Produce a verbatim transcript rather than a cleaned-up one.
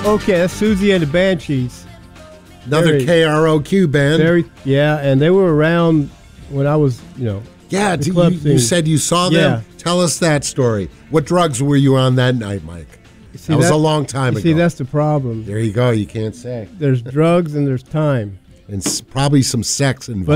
Okay, that's Susie and the Banshees. Another Very- K R O Q band. Very, yeah, and they were around when I was, you know. yeah, the you, club you scene. said you saw them. Yeah. Tell us that story. What drugs were you on that night, Mike? See, that was that- a long time you ago. See, that's the problem. There you go. You can't say. There's drugs and there's time. And s- probably some sex involved.